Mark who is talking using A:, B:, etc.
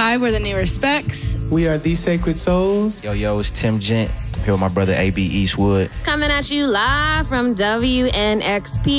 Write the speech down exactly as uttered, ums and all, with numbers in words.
A: Hi, we're the New Respects.
B: We are The Sacred Souls.
C: Yo, yo, it's Tim Gent. I'm here with my brother A B Eastwood.
D: Coming at you live from W N X P.